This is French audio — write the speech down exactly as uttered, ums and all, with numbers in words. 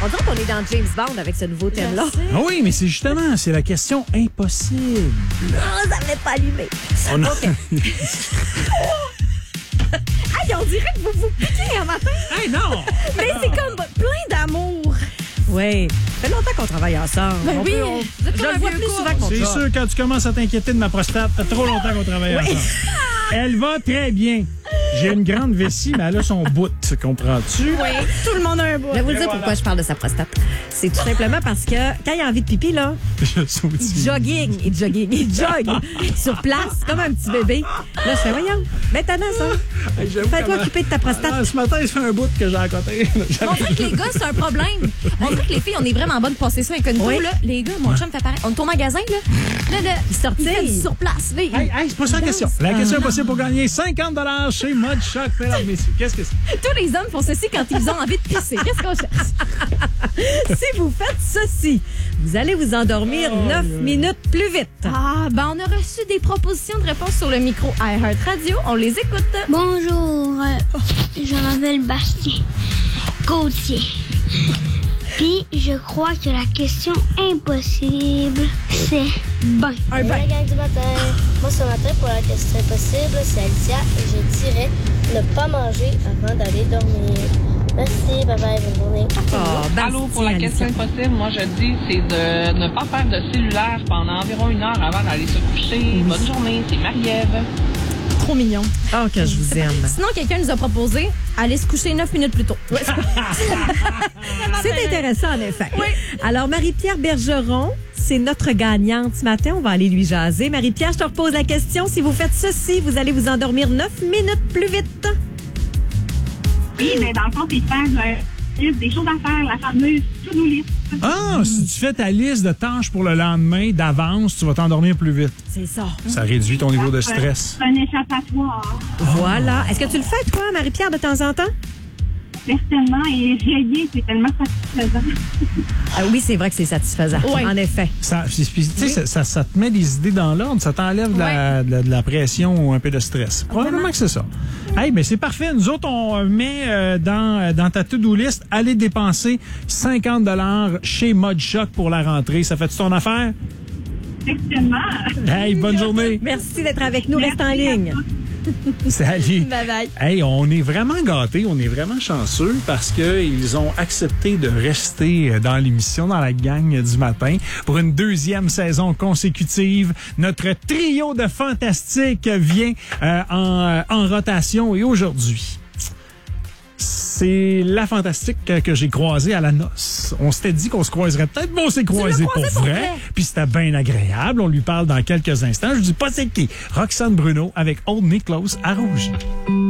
On dirait qu'on est dans James Bond avec ce nouveau thème-là. Ah oui, mais c'est justement, c'est la question impossible. Oh, ça m'est pas allumé. On a... Okay. Hey, on dirait que vous vous piquez un matin. Hey, non! Mais c'est comme plein d'amour. Oui. Ça fait longtemps qu'on travaille ensemble. Ben on oui. Peut, on... Je le vois plus souvent que mon C'est chum. sûr, quand tu commences à t'inquiéter de ma prostate, ça fait trop longtemps qu'on travaille Oui. ensemble. Elle va très bien. J'ai une grande vessie, mais elle a son bout, comprends-tu? Oui, tout le monde a un bout. Je vais vous dire pourquoi je parle de sa prostate. C'est tout simplement parce que quand il a envie de pipi, là, Je saute. il jogging, il jogging, il jogue sur place, comme un petit bébé. Là, je fais, voyons, maintenant ça. Hey, j'avoue Fais-toi comment- occuper de ta prostate. Ah, ce matin, il fait un bout que j'ai à côté. On dirait que les gars, c'est un problème. On dirait que les filles, on est vraiment bonnes de passer ça incognito. Oui. Là. Les gars, mon chum fait pareil. On est au magasin, là. Là, là, il sortit. Il fait du sur place. Là, il- Hey, hey, c'est pas ça la question. La question est possible pour gagner cinquante dollars chez Mod Shock, mesdames, messieurs. Qu'est-ce que c'est? Tous les hommes font ceci quand ils ont envie de pisser. Qu'est-ce qu'on cherche? Si vous faites ceci, vous allez vous endormir neuf minutes plus vite. Ah, ben on a reçu des propositions de réponse sur le micro iHeart Radio. On les écoute. Bonjour, euh, je m'appelle Bastien Gauthier. Puis, je crois que la question impossible, c'est ben. Un bain. La gang du matin. Moi, ce matin, pour la question impossible, c'est Alicia et je dirais ne pas manger avant d'aller dormir. Merci, bye bye, bonne journée. Oh, Allô, pour la question impossible, moi je dis, c'est de ne pas faire de cellulaire pendant environ une heure avant d'aller se coucher. Bonne journée, c'est Marie-Ève. Trop mignon. Oh, que je vous aime. Sinon, quelqu'un nous a proposé aller se coucher neuf minutes plus tôt. C'est intéressant, en effet. Oui. Alors, Marie-Pierre Bergeron, c'est notre gagnante ce matin. On va aller lui jaser. Marie-Pierre, je te repose la question. Si vous faites ceci, vous allez vous endormir neuf minutes plus vite. Oui, mais dans le fond, c'est faire euh, liste des choses à faire, la fameuse to-do list. Ah, si tu fais ta liste de tâches pour le lendemain d'avance, tu vas t'endormir plus vite. C'est ça. Ça réduit ton niveau de stress. C'est un échappatoire. Voilà. Est-ce que tu le fais, toi, Marie-Pierre, de temps en temps? Certainement, et réveiller, c'est tellement satisfaisant. Ah oui, c'est vrai que c'est satisfaisant. Oui. En effet. Ça, puis, tu sais, ça, ça, ça te met des idées dans l'ordre, ça t'enlève de, la, de, la, de la pression ou un peu de stress. Probablement que c'est ça. Hey, ben c'est parfait. Nous autres, on met euh, dans, dans ta to-do list, aller dépenser cinquante dollars chez Mod Shock pour la rentrée. Ça fait-tu ton affaire? Certainement. Hey, bonne journée. Merci d'être avec nous. Reste en ligne. Salut. Bye bye. Hey, on est vraiment gâtés, on est vraiment chanceux parce que ils ont accepté de rester dans l'émission, dans la gang du matin, pour une deuxième saison consécutive. Notre trio de fantastiques vient euh, en, en rotation et aujourd'hui, c'est la fantastique que, que j'ai croisée à la noce. On s'était dit qu'on se croiserait peut-être, mais on s'est croisés pour, croisé pour vrai. vrai. Puis c'était bien agréable. On lui parle dans quelques instants. Je dis pas c'est qui. Roxane Bruno avec Old Me Close à Rouge.